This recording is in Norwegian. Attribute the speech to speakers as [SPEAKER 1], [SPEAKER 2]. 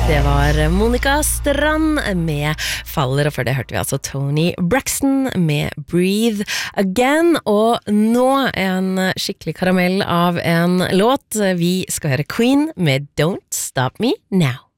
[SPEAKER 1] Det var Monica Strand med Faller, og før det hørte vi altså Tony Braxton med Breathe Again, og nå en skikkelig karamell av en låt. Vi skal høre Queen med Don't Stop Me Now.